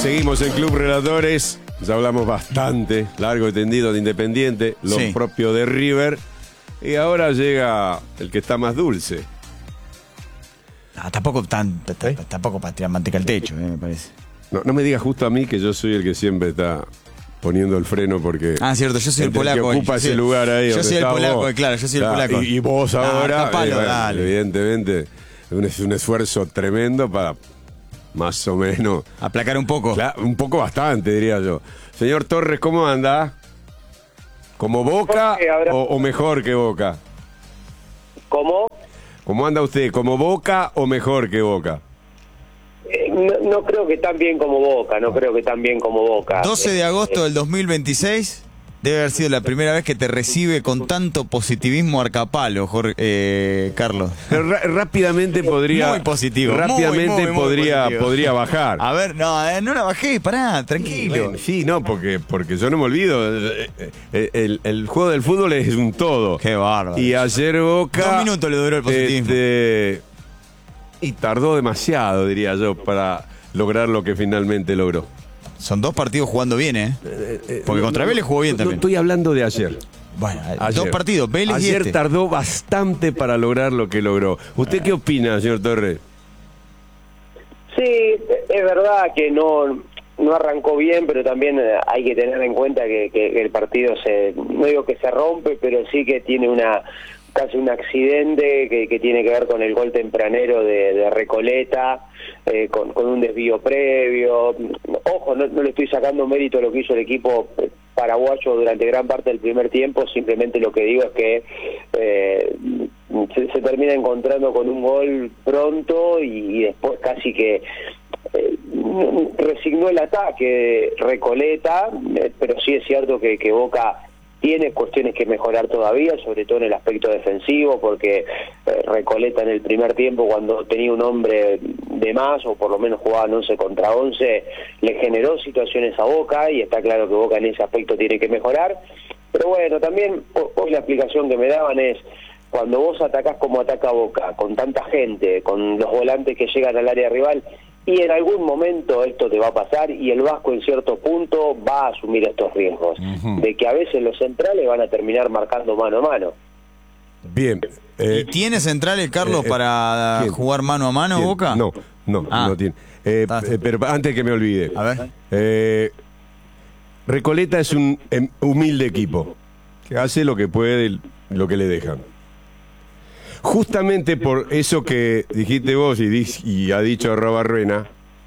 Seguimos en Club Relatores. Ya hablamos bastante, largo y tendido de Independiente, lo propio de River. Y ahora llega el que está más dulce. No, tampoco para tirar manteca al techo, me parece. No me digas justo a mí que yo soy el que siempre está poniendo el freno porque... Ah, cierto, yo soy el polaco. Que ocupa ese lugar ahí. Yo soy el polaco, claro, yo soy el polaco. Y vos ahora, tapalo, bueno, evidentemente, es un esfuerzo tremendo para más o menos... aplacar un poco. Un poco bastante, diría yo. Señor Torres, ¿cómo anda? ¿Como Boca o mejor que Boca? ¿Cómo? ¿Cómo anda usted? ¿Como Boca o mejor que Boca? No creo que tan bien como Boca, 12 de agosto del 2026 debe haber sido la primera vez que te recibe con tanto positivismo Arcapalo, Carlos. Pero rápidamente podría... Muy positivo. Rápidamente muy podría bajar. A ver, no la bajé, pará, tranquilo. Bueno, sí, no, porque yo no me olvido. El juego del fútbol es un todo. Qué bárbaro. Y ayer Boca... 2 minutos le duró el positivismo. Y tardó demasiado, diría yo, para lograr lo que finalmente logró. Son 2 partidos jugando bien, porque contra Vélez jugó bien también. No estoy hablando de ayer. Bueno, ayer. 2 partidos, Vélez y ayer tardó bastante para lograr lo que logró. ¿Usted qué opina, señor Torres? Sí, es verdad que no arrancó bien, pero también hay que tener en cuenta que el partido no digo que se rompe, pero sí que tiene casi un accidente que tiene que ver con el gol tempranero de Recoleta, con un desvío previo. Ojo, no le estoy sacando mérito a lo que hizo el equipo paraguayo durante gran parte del primer tiempo, simplemente lo que digo es que se termina encontrando con un gol pronto y después casi que resignó el ataque Recoleta, pero sí es cierto que Boca tiene cuestiones que mejorar todavía, sobre todo en el aspecto defensivo, porque Recoleta en el primer tiempo, cuando tenía un hombre de más, o por lo menos jugaban 11 contra 11, le generó situaciones a Boca, y está claro que Boca en ese aspecto tiene que mejorar. Pero bueno, también hoy la explicación que me daban es, cuando vos atacás como ataca Boca, con tanta gente, con los volantes que llegan al área rival, y en algún momento esto te va a pasar, y el Vasco en cierto punto va a asumir estos riesgos, de que a veces los centrales van a terminar marcando mano a mano. Bien. ¿Y tiene centrales, Carlos, para jugar mano a mano, ¿quién? Boca? No tiene. Pero antes que me olvide. A ver. Recoleta es un humilde equipo, que hace lo que puede, lo que le dejan. Justamente por eso que dijiste vos y ha dicho Rabarrena,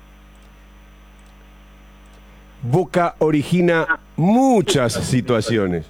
Boca origina muchas situaciones.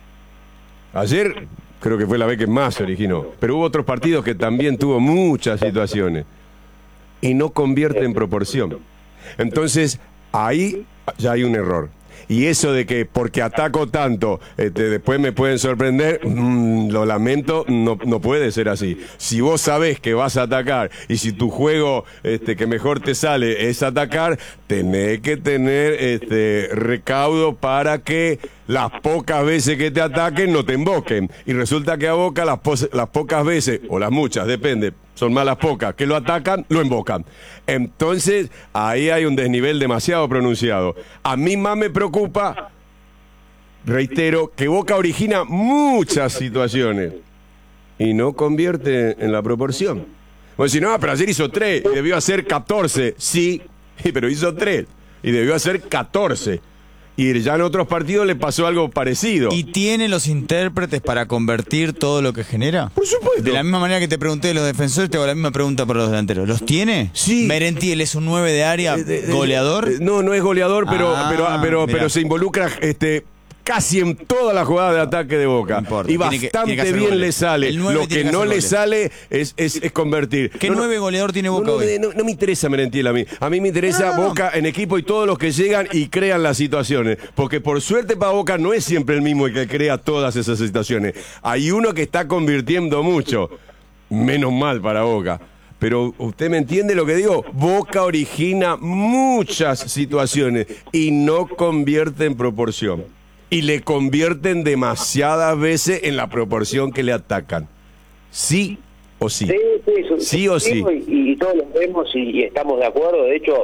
Ayer creo que fue la vez que más originó, pero hubo otros partidos que también tuvo muchas situaciones y no convierte en proporción. Entonces, ahí ya hay un error. Y eso de que porque ataco tanto, después me pueden sorprender, lo lamento, no puede ser así. Si vos sabés que vas a atacar y si tu juego que mejor te sale es atacar, tenés que tener recaudo para que las pocas veces que te ataquen no te emboquen. Y resulta que a Boca las pocas veces, o las muchas, depende, son más las pocas, que lo atacan, lo embocan. Entonces, ahí hay un desnivel demasiado pronunciado. A mí más me preocupa, reitero, que Boca origina muchas situaciones y no convierte en la proporción. Pues si no, pero ayer hizo 3 y debió hacer 14. Sí, pero hizo 3 y debió hacer 14. Y ya en otros partidos le pasó algo parecido. ¿Y tiene los intérpretes para convertir todo lo que genera? Por supuesto. De la misma manera que te pregunté de los defensores, te hago la misma pregunta para los delanteros. ¿Los tiene? Sí. Merentiel es un 9 de área, goleador. No es goleador, pero se involucra casi en toda la jugada de ataque de Boca. No y bastante bien le sale. Lo que no le sale es convertir. ¿Qué 9 goleador tiene Boca hoy? No me interesa Merentiel a mí. A mí me interesa Boca en equipo y todos los que llegan y crean las situaciones. Porque por suerte para Boca no es siempre el mismo el que crea todas esas situaciones. Hay uno que está convirtiendo mucho. Menos mal para Boca. Pero usted me entiende lo que digo. Boca origina muchas situaciones y no convierte en proporción. Y le convierten demasiadas veces en la proporción que le atacan. ¿Sí o sí? Sí o sí. Y todos lo vemos y estamos de acuerdo. De hecho,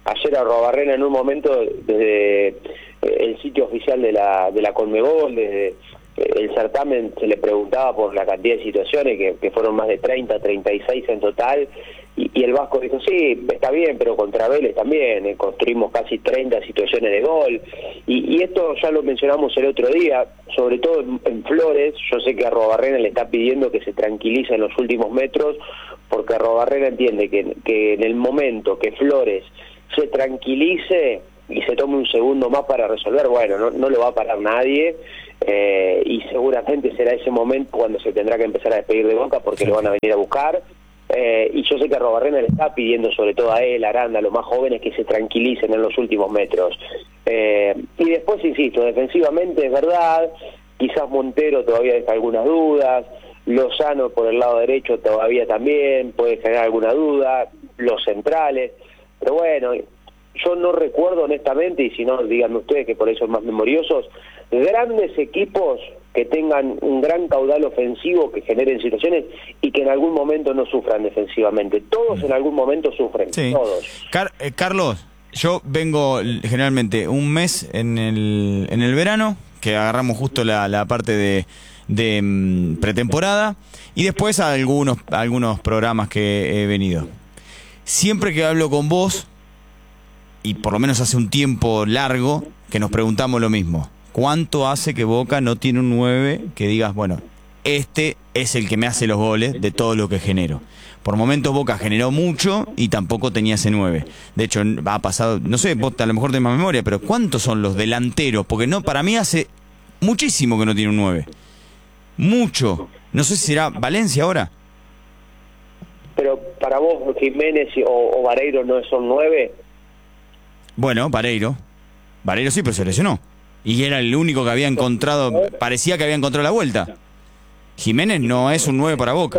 ayer Arruabarrena en un momento desde el sitio oficial de la Conmebol, desde el certamen, se le preguntaba por la cantidad de situaciones, que fueron más de 30, 36 en total, y el Vasco dijo, sí, está bien, pero contra Vélez también, construimos casi 30 situaciones de gol, y esto ya lo mencionamos el otro día, sobre todo en Flores. Yo sé que Arruabarrena le está pidiendo que se tranquilice en los últimos metros, porque Arruabarrena entiende que en el momento que Flores se tranquilice y se tome un segundo más para resolver, bueno, no lo va a parar nadie, y seguramente será ese momento cuando se tendrá que empezar a despedir de Boca, porque lo van a venir a buscar, y yo sé que Arruabarrena le está pidiendo, sobre todo a él, Aranda, a los más jóvenes, que se tranquilicen en los últimos metros. Y después, insisto, defensivamente es verdad, quizás Montero todavía deja algunas dudas, Lozano por el lado derecho todavía también puede generar alguna duda, los centrales, pero bueno, yo no recuerdo honestamente, y si no, díganme ustedes que por eso son más memoriosos, grandes equipos que tengan un gran caudal ofensivo, que generen situaciones y que en algún momento no sufran defensivamente. Todos en algún momento sufren, sí. Todos. Carlos, yo vengo generalmente un mes en el verano, que agarramos justo la parte de pretemporada, y después algunos programas que he venido. Siempre que hablo con vos, y por lo menos hace un tiempo largo, que nos preguntamos lo mismo: ¿cuánto hace que Boca no tiene un 9 que digas, bueno, este es el que me hace los goles de todo lo que genero? Por momentos Boca generó mucho y tampoco tenía ese 9. De hecho, ha pasado, no sé, vos a lo mejor tenés más memoria, pero ¿cuántos son los delanteros? Porque no, para mí hace muchísimo que no tiene un 9. Mucho. No sé si será Valencia ahora. Pero para vos, Jiménez o Vareiro no son 9. Bueno, Vareiro sí, pero se lesionó. Y era el único que había encontrado, parecía que había encontrado la vuelta. Jiménez no es un 9 para Boca.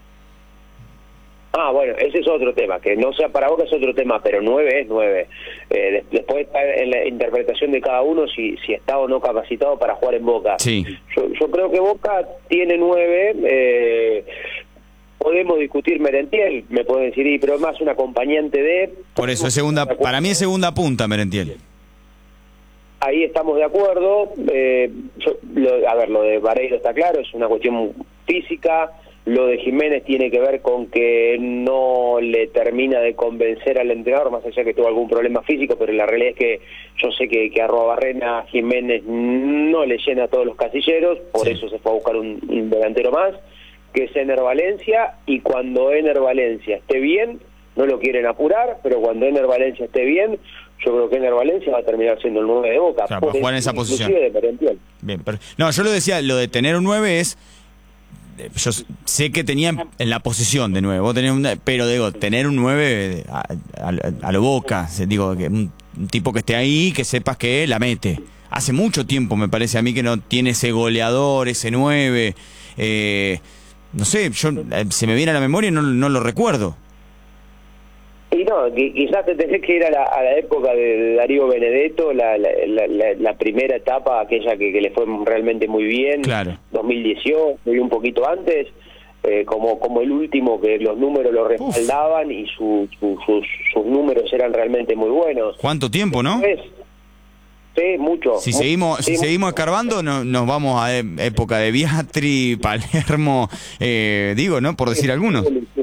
Ah, bueno, ese es otro tema, que no sea para Boca es otro tema, pero 9 es 9. Después está en la interpretación de cada uno si está o no capacitado para jugar en Boca. Sí. Yo creo que Boca tiene 9, podemos discutir Merentiel, me pueden decir, pero es más un acompañante de... Por eso, para mí es segunda punta Merentiel. Ahí estamos de acuerdo. Lo de Vareiro está claro, es una cuestión física. Lo de Jiménez tiene que ver con que no le termina de convencer al entrenador, más allá que tuvo algún problema físico, pero la realidad es que yo sé que Arruabarrena Jiménez no le llena todos los casilleros, por eso se fue a buscar un delantero más, que es Ener Valencia, y cuando Ener Valencia esté bien, no lo quieren apurar, pero cuando Ener Valencia esté bien, yo creo que Ener Valencia va a terminar siendo el 9 de Boca. Claro, para jugar en esa posición. Bien, pero, no, yo lo decía, lo de tener un 9 es... Yo sé que tenía en la posición de 9, vos tenés pero digo, tener un 9 a lo Boca, digo, que un tipo que esté ahí, que sepas que la mete. Hace mucho tiempo me parece a mí que no tiene ese goleador, ese 9, no sé, se me viene a la memoria y no lo recuerdo. Y no, quizás te tenés que ir a la época de Darío Benedetto, la primera etapa, aquella que le fue realmente muy bien, claro. 2018 y un poquito antes, como el último que los números lo respaldaban. Uf. Y sus números eran realmente muy buenos. ¿Cuánto tiempo, no? Sí, mucho. Si seguimos escarbando, nos vamos a época de Biatri, Palermo, digo, ¿no? Por decir algunos.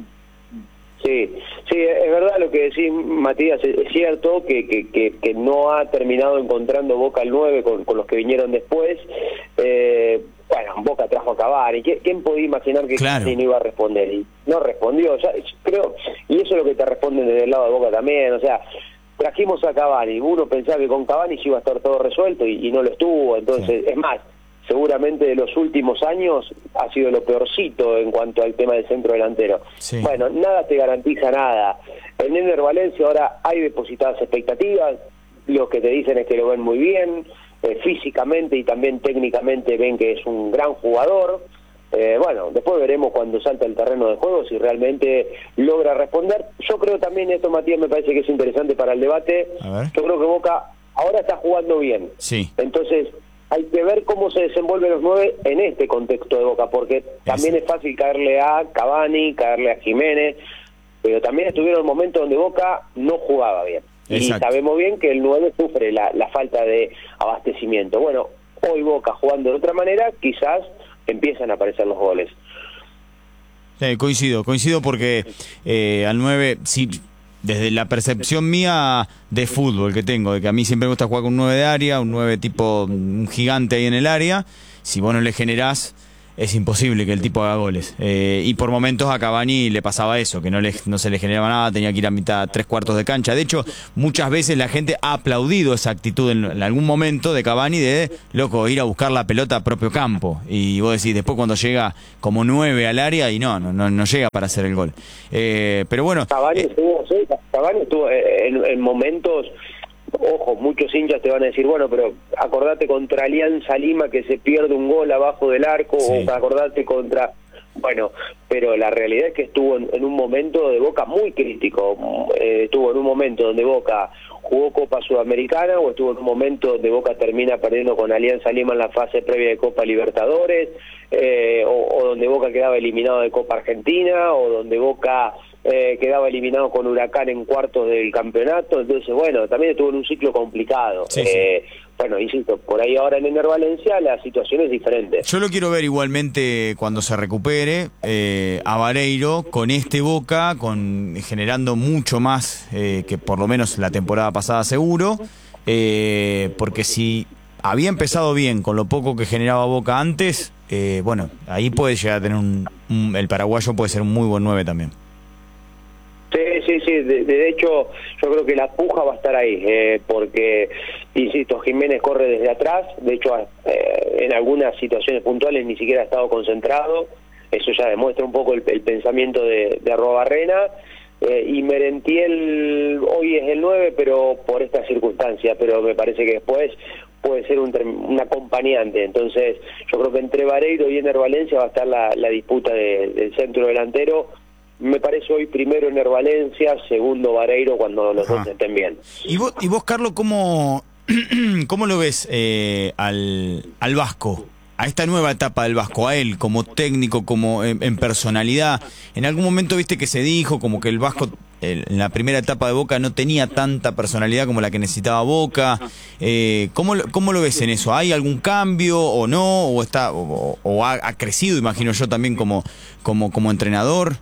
Sí, es verdad lo que decís, Matías, es cierto que no ha terminado encontrando Boca el 9 con los que vinieron después. Bueno, Boca trajo a Cavani, ¿quién podía imaginar que Cavani no iba a responder? Y no respondió, creo, y eso es lo que te responden desde el lado de Boca también, o sea, trajimos a Cavani, uno pensaba que con Cavani se iba a estar todo resuelto y no lo estuvo, entonces, es más, seguramente de los últimos años ha sido lo peorcito en cuanto al tema del centro delantero. Sí. Bueno, nada te garantiza nada. En Ener Valencia ahora hay depositadas expectativas, los que te dicen es que lo ven muy bien, físicamente y también técnicamente ven que es un gran jugador. Bueno, después veremos cuando salta el terreno de juego si realmente logra responder. Yo creo también, esto Matías me parece que es interesante para el debate, yo creo que Boca ahora está jugando bien. Sí. Entonces hay que ver cómo se desenvuelven los 9 en este contexto de Boca, porque también es fácil caerle a Cavani, caerle a Jiménez, pero también estuvieron momentos donde Boca no jugaba bien. Y Exacto. sabemos bien que el 9 sufre la falta de abastecimiento. Bueno, hoy Boca jugando de otra manera, quizás empiezan a aparecer los goles. Coincido porque al 9, sí, desde la percepción mía de fútbol que tengo, de que a mí siempre me gusta jugar con un 9 de área, un 9 tipo un gigante ahí en el área, si vos no le generás, es imposible que el tipo haga goles. Y por momentos a Cavani le pasaba eso, que no se le generaba nada, tenía que ir a mitad, 3/4 de cancha. De hecho, muchas veces la gente ha aplaudido esa actitud en algún momento de Cavani de, loco, ir a buscar la pelota a propio campo. Y vos decís, después cuando llega como 9 al área, y no llega para hacer el gol. Pero bueno... Cavani estuvo en momentos... Ojo, muchos hinchas te van a decir, bueno, pero acordate contra Alianza Lima que se pierde un gol abajo del arco, sí. O acordate contra... Bueno, pero la realidad es que estuvo en un momento de Boca muy crítico. Estuvo en un momento donde Boca jugó Copa Sudamericana, o estuvo en un momento donde Boca termina perdiendo con Alianza Lima en la fase previa de Copa Libertadores, o donde Boca quedaba eliminado de Copa Argentina, o donde Boca... quedaba eliminado con Huracán en cuartos del campeonato. Entonces, bueno, también estuvo en un ciclo complicado. Sí, sí. Bueno, insisto, por ahí ahora en Ener Valencia la situación es diferente. Yo lo quiero ver igualmente cuando se recupere a Vareiro con este Boca, generando mucho más que por lo menos la temporada pasada seguro, porque si había empezado bien con lo poco que generaba Boca antes, bueno, ahí puede llegar a tener el paraguayo puede ser un muy buen 9 también. Sí, de hecho yo creo que la puja va a estar ahí, porque, insisto, Jiménez corre desde atrás, de hecho en algunas situaciones puntuales ni siquiera ha estado concentrado, eso ya demuestra un poco el pensamiento de Arruabarrena, y Merentiel hoy es el 9, pero por esta circunstancia, pero me parece que después puede ser un acompañante. Entonces yo creo que entre Vareiro y Ener Valencia va a estar la disputa del centro delantero. Me parece hoy primero Ener Valencia, segundo Vareiro cuando los dos estén bien. ¿Y vos Carlos, cómo lo ves al Vasco? A esta nueva etapa del Vasco, a él como técnico, como en personalidad. En algún momento viste que se dijo como que el Vasco en la primera etapa de Boca no tenía tanta personalidad como la que necesitaba Boca. ¿Cómo lo ves en eso? ¿Hay algún cambio o no? ¿O ha crecido, imagino yo, también como entrenador?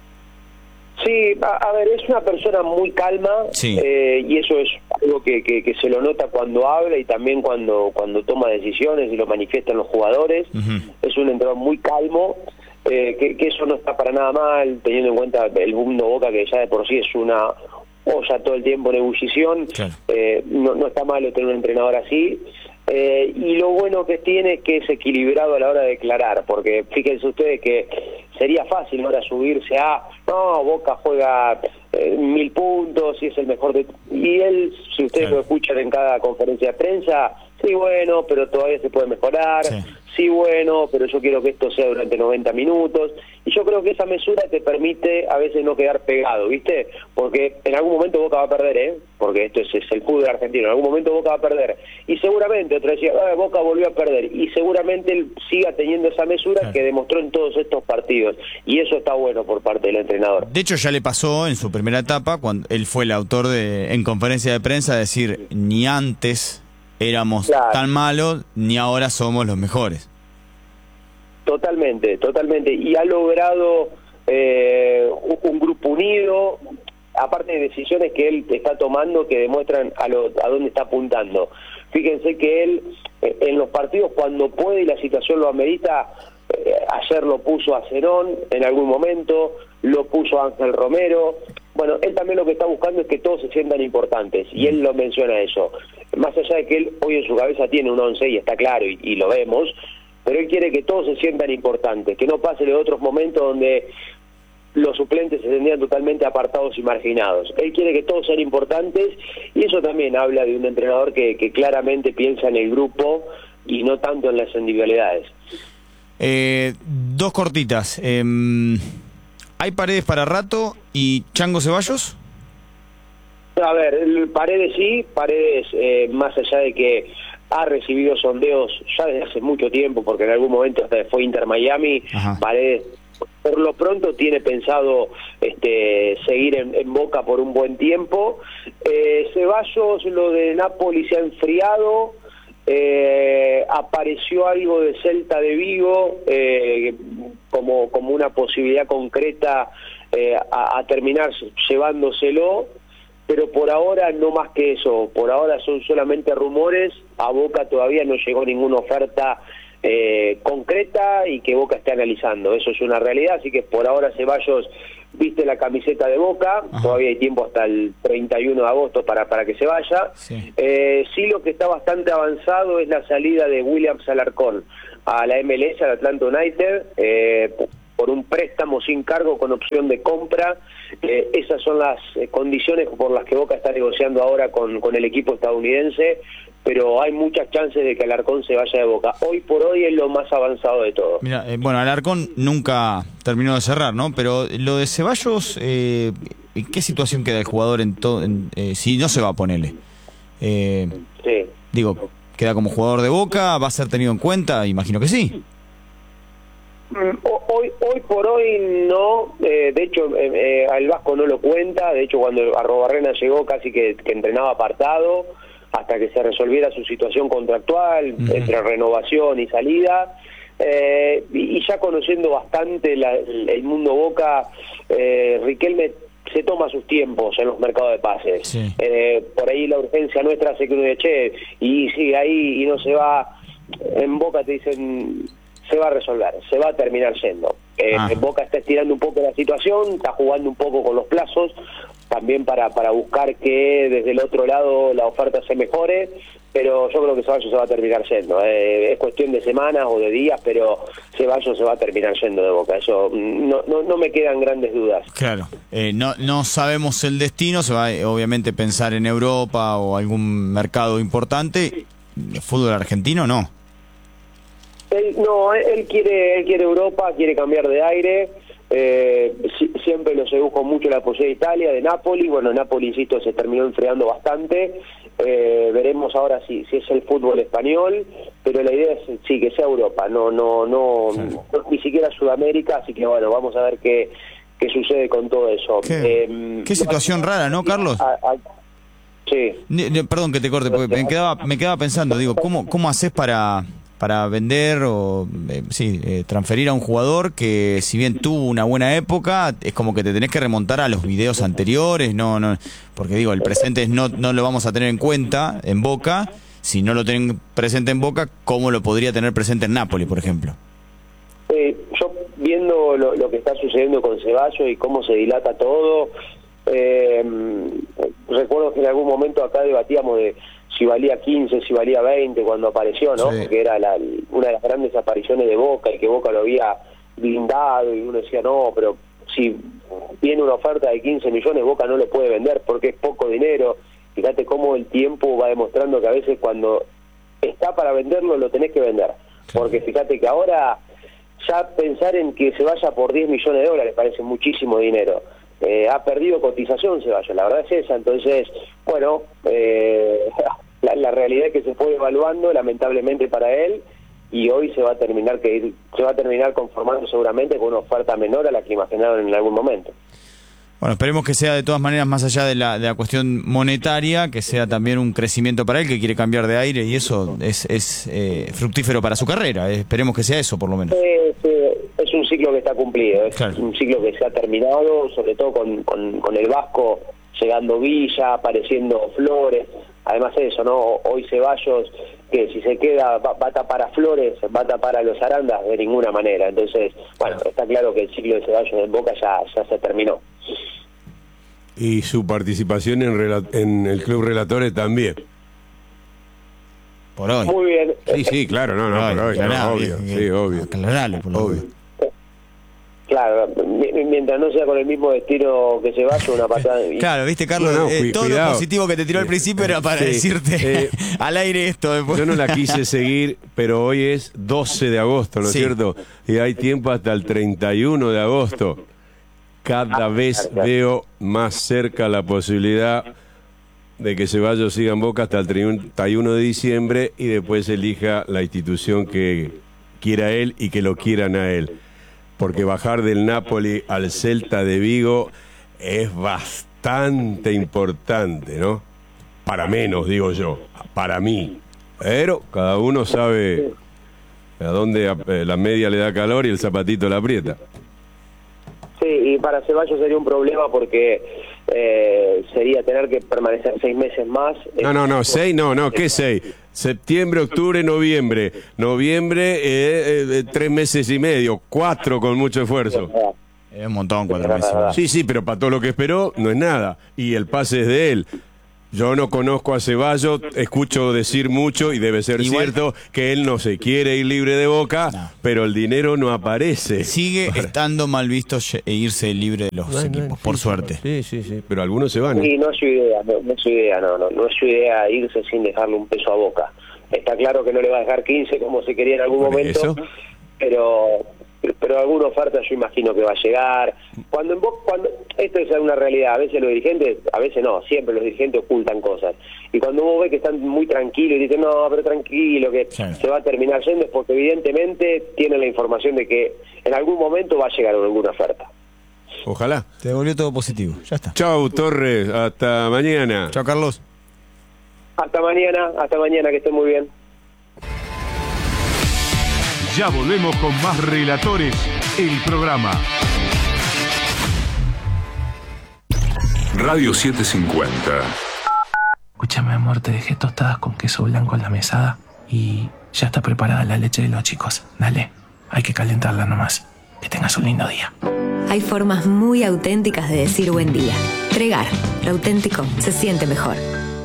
Sí, a ver, es una persona muy calma, sí. Y eso es algo que se lo nota cuando habla y también cuando toma decisiones y lo manifiestan los jugadores. Es un entrenador muy calmo, que eso no está para nada mal, teniendo en cuenta el mundo Boca, que ya de por sí es una olla todo el tiempo en ebullición. Claro. No está malo tener un entrenador así. Y lo bueno que tiene es que es equilibrado a la hora de declarar, porque fíjense ustedes que sería fácil ahora subirse Boca juega 1000 puntos y es el mejor y él, si ustedes lo escuchan en cada conferencia de prensa, sí, bueno, pero todavía se puede mejorar, sí, bueno, pero yo quiero que esto sea durante 90 minutos, y yo creo que esa mesura te permite a veces no quedar pegado, ¿viste? Porque en algún momento Boca va a perder, porque esto es el fútbol argentino, en algún momento Boca va a perder, y seguramente otra decía, Boca volvió a perder, y seguramente él siga teniendo esa mesura que demostró en todos estos partidos, y eso está bueno por parte del entrenador. De hecho ya le pasó en su primera etapa, cuando él fue el autor en conferencia de prensa, decir, ni antes éramos tan malos, ni ahora somos los mejores. Totalmente, y ha logrado un grupo unido, aparte de decisiones que él está tomando que demuestran a dónde está apuntando. Fíjense que él en los partidos cuando puede y la situación lo amerita, ayer lo puso a Zenón en algún momento, lo puso a Ángel Romero. Bueno, él también lo que está buscando es que todos se sientan importantes, y él lo menciona eso. Más allá de que él hoy en su cabeza tiene un 11 y está claro, y lo vemos, pero él quiere que todos se sientan importantes, que no pase de otros momentos donde los suplentes se tendrían totalmente apartados y marginados. Él quiere que todos sean importantes, y eso también habla de un entrenador que claramente piensa en el grupo y no tanto en las individualidades. Dos cortitas. ¿Hay Paredes para rato y Chango Ceballos? A ver, Paredes sí, más allá de que ha recibido sondeos ya desde hace mucho tiempo, porque en algún momento hasta fue Inter Miami. Paredes por lo pronto tiene pensado seguir en Boca por un buen tiempo. Ceballos, lo de Napoli se ha enfriado. Apareció algo de Celta de Vigo como una posibilidad concreta a terminar llevándoselo, pero por ahora no más que eso. Por ahora son solamente rumores. A Boca todavía no llegó ninguna oferta concreta y que Boca esté analizando. Eso es una realidad, así que por ahora Ceballos viste la camiseta de Boca. Ajá. Todavía hay tiempo hasta el 31 de agosto para que se vaya. Sí. Sí, lo que está bastante avanzado es la salida de Williams Alarcón a la MLS, al Atlanta United, por un préstamo sin cargo con opción de compra. Esas son las condiciones por las que Boca está negociando ahora con el equipo estadounidense, pero hay muchas chances de que Alarcón se vaya de Boca. Hoy por hoy es lo más avanzado de todo. Mira, bueno, Alarcón nunca terminó de cerrar, ¿no? Pero lo de Ceballos, ¿en qué situación queda el jugador si no se va a ponerle? Sí. Digo, ¿queda como jugador de Boca? ¿Va a ser tenido en cuenta? Imagino que sí. Hoy por hoy no. De hecho, al Vasco no lo cuenta. De hecho, cuando Arrobarrena llegó casi que entrenaba apartado hasta que se resolviera su situación contractual, entre renovación y salida. Y ya conociendo bastante el mundo Boca, Riquelme se toma sus tiempos en los mercados de pases. Sí. Por ahí la urgencia nuestra hace que uno dice, y sigue ahí y no se va. En Boca te dicen, se va a resolver, se va a terminar yendo. En Boca está estirando un poco la situación, está jugando un poco con los plazos, también para buscar que desde el otro lado la oferta se mejore, pero yo creo que Ceballos se va a terminar yendo. Es cuestión de semanas o de días, pero Ceballos se va a terminar yendo de Boca. Eso no me quedan grandes dudas. Claro, no sabemos el destino, se va obviamente pensar en Europa o algún mercado importante. ¿El fútbol argentino no? Él quiere Europa, quiere cambiar de aire. Siempre lo sedujo mucho la posibilidad de Italia, de Napoli. Bueno, Napoli, insisto, se terminó enfriando bastante. Veremos ahora si es el fútbol español, pero la idea es sí que sea Europa, no ni siquiera Sudamérica. Así que bueno, vamos a ver qué sucede con todo eso. Qué situación rara, ¿no, Carlos? Sí. Perdón que te corte, porque me quedaba pensando, digo, ¿cómo haces para vender o transferir a un jugador que, si bien tuvo una buena época, es como que te tenés que remontar a los videos anteriores? No, porque digo, el presente no lo vamos a tener en cuenta en Boca. Si no lo tienen presente en Boca, ¿cómo lo podría tener presente en Napoli, por ejemplo? Yo viendo lo que está sucediendo con Ceballos y cómo se dilata todo, recuerdo que en algún momento acá debatíamos de si valía 15, si valía 20 cuando apareció, ¿no? Sí. Porque era una de las grandes apariciones de Boca y que Boca lo había blindado, y uno decía, no, pero si viene una oferta de 15 millones, Boca no lo puede vender porque es poco dinero. Fíjate cómo el tiempo va demostrando que a veces cuando está para venderlo, lo tenés que vender. Porque fíjate que ahora ya pensar en que se vaya por 10 millones de dólares parece muchísimo dinero. Ha perdido cotización Ceballos, la verdad es esa. Entonces, bueno, la realidad es que se fue evaluando lamentablemente para él, y hoy se va a terminar conformando seguramente con una oferta menor a la que imaginaron en algún momento. Bueno, esperemos que sea de todas maneras, más allá de la cuestión monetaria, que sea también un crecimiento para él, que quiere cambiar de aire, y eso es fructífero para su carrera. Esperemos que sea eso, por lo menos. Es un ciclo que está cumplido, es claro. Un ciclo que se ha terminado, sobre todo con el Vasco llegando Villa, apareciendo Flores. Además eso, ¿no? Hoy Ceballos, que si se queda va a tapar a Flores, va a tapar a los Arandas, de ninguna manera. Entonces, bueno, está claro que el ciclo de Ceballos en Boca ya se terminó. Y su participación en el Club Relatores también. Por hoy. Muy bien. Sí, claro, por hoy, obvio. Sí, obvio. Aclaralo, por obvio. Claro, mientras no sea con el mismo destino que se vaya, una patada. Claro, viste, Carlos, todo lo positivo que te tiró al principio era para decirte al aire esto. Después. Yo no la quise seguir, pero hoy es 12 de agosto, ¿no es cierto? Y hay tiempo hasta el 31 de agosto. Cada vez veo más cerca la posibilidad de que Ceballos siga en Boca hasta el 31 de diciembre y después elija la institución que quiera él y que lo quieran a él. porque bajar del Napoli al Celta de Vigo es bastante importante, ¿no? Para menos, digo yo, para mí. Pero cada uno sabe a dónde la media le da calor y el zapatito la aprieta. Sí, y para Ceballos sería un problema porque sería tener que permanecer 6 meses más. No, 6 no, ¿qué 6? Septiembre, octubre, noviembre. Noviembre, 3 meses y medio, 4 con mucho esfuerzo. Es un montón, 4 meses. Sí, pero para todo lo que esperó no es nada. Y el pase es de él. Yo no conozco a Ceballos, escucho decir mucho y debe ser cierto que él no se quiere ir libre de Boca, pero el dinero no aparece. Sigue estando mal visto irse libre de los equipos, por suerte. Sí, pero algunos se van. Sí, no es su idea, no es su idea irse sin dejarle un peso a Boca. Está claro que no le va a dejar 15 como se quería en algún momento, pero alguna oferta yo imagino que va a llegar. Cuando esto es una realidad, a veces los dirigentes, a veces no, siempre los dirigentes ocultan cosas. Y cuando vos ves que están muy tranquilos y dicen, no, pero tranquilo, que se va a terminar yendo, es porque evidentemente tienen la información de que en algún momento va a llegar alguna oferta. Ojalá. Te devolvió todo positivo, ya está. Chau, Torres, hasta mañana. Chau, Carlos. Hasta mañana, que estén muy bien. Ya volvemos con más Relatores, el programa. Radio 750. Escúchame, amor, te dejé tostadas con queso blanco en la mesada y ya está preparada la leche de los chicos. Dale, hay que calentarla nomás. Que tengas un lindo día. Hay formas muy auténticas de decir buen día. Tregar, lo auténtico se siente mejor.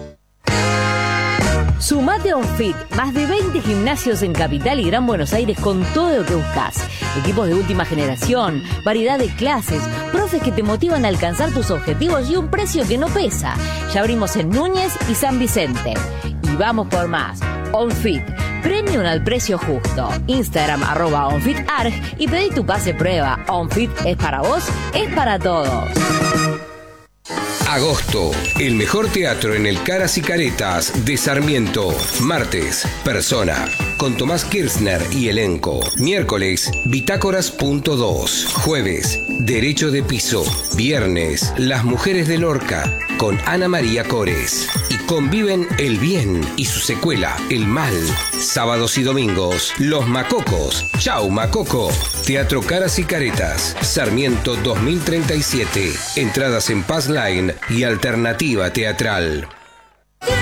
Sumate a OnFit, más de 20 gimnasios en Capital y Gran Buenos Aires con todo lo que buscas. Equipos de última generación, variedad de clases, profes que te motivan a alcanzar tus objetivos y un precio que no pesa. Ya abrimos en Núñez y San Vicente. Y vamos por más. OnFit, premium al precio justo. Instagram @OnFitArg y pedí tu pase prueba. OnFit es para vos, es para todos. Agosto, el mejor teatro en el Caras y Caretas de Sarmiento. Martes, Persona, con Tomás Kirchner y elenco. Miércoles, Bitácoras.2. Jueves, Derecho de Piso. Viernes, Las Mujeres de Lorca, con Ana María Cores. Y conviven el bien y su secuela, el mal. Sábados y domingos, Los Macocos. Chau, Macoco. Teatro Caras y Caretas, Sarmiento 2037. Entradas en Paz Line y Alternativa Teatral.